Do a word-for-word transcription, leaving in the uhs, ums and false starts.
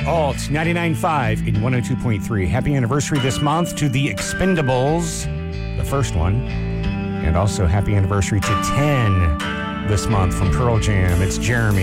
Alt ninety-nine point five in one oh two point three. Happy anniversary this month to the Expendables, the first one. And also happy anniversary to ten this month from Pearl Jam. It's Jeremy.